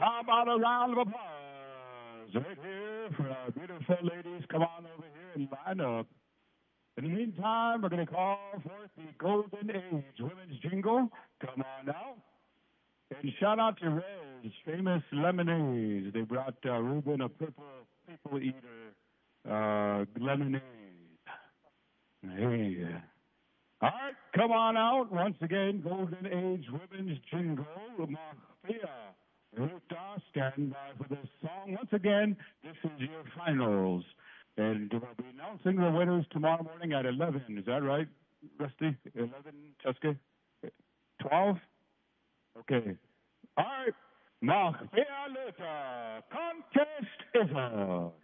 How about a round of applause right here for our beautiful ladies? Come on over here and line up. In the meantime, we're going to call forth the Golden Age Women's Jingle. Come on now. And shout out to Rez, famous lemonade. They brought Ruben a purple people eater lemonade. Hey. All right, come on out. Once again, Golden Age Women's Jingle. Mafia. Ruta, stand by for this song. Once again, this is your finals. And we'll be announcing the winners tomorrow morning at 11. Is that right, Rusty? 11, Cheska? 12? Okay. All right. Mafia Luta. Contest is on.